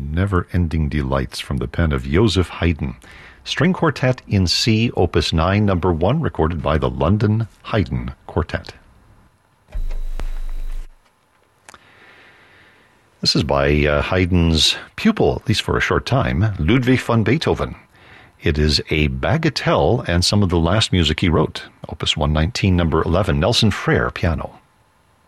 Never-Ending Delights from the pen of Joseph Haydn. String Quartet in C, Opus 9, number 1, recorded by the London Haydn Quartet. This is by Haydn's pupil, at least for a short time, Ludwig van Beethoven. It is a bagatelle and some of the last music he wrote. Opus 119, number 11, Nelson Frere, piano.